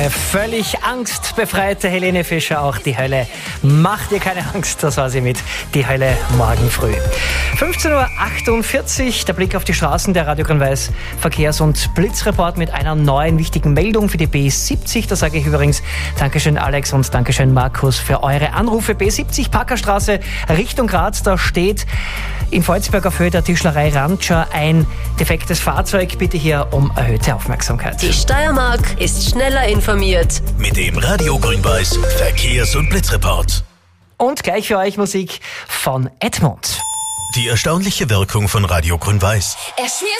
unsere völlig angstbefreite Helene Fischer. Auch die Hölle macht dir keine Angst. Das war sie mit Die Hölle morgen früh. 15.48 Uhr, der Blick auf die Straßen, der Radio Grün-Weiß Verkehrs- und Blitzreport mit einer neuen wichtigen Meldung für die B70. Da sage ich übrigens Dankeschön Alex und Dankeschön Markus für eure Anrufe. B70 Packerstraße Richtung Graz, da steht in Volzberg auf Höhe der Tischlerei Rancher ein defektes Fahrzeug. Bitte hier um erhöhte Aufmerksamkeit. Die Steiermark ist schneller informiert. Mit dem Radio Grün-Weiß Verkehrs- und Blitzreport. Und gleich für euch Musik von Edmund. Die erstaunliche Wirkung von Radio Grün-Weiß.